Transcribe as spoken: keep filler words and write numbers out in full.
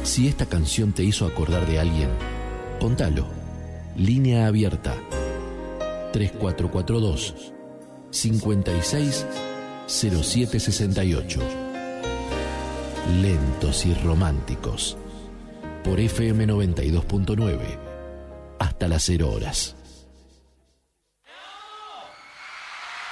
Si esta canción te hizo acordar de alguien, contalo. Línea abierta tres cuatro cuatro dos, cinco seis cero siete seis ocho. Lentos y románticos. Por F M noventa y dos punto nueve. Hasta las cero horas.